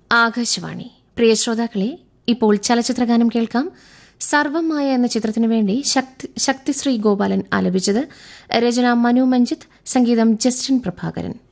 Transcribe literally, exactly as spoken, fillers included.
ആകാശവാണി. പ്രിയ ശ്രോതാക്കളെ, ഇപ്പോൾ ചലച്ചിത്രഗാനം കേൾക്കാം. സർവമായ എന്ന ചിത്രത്തിനു വേണ്ടി ശക്തിശ്രീ ഗോപാലൻ ആലപിച്ചത്. രചന മനു മഞ്ജിത്ത്, സംഗീതം ജസ്റ്റിൻ പ്രഭാകരൻ.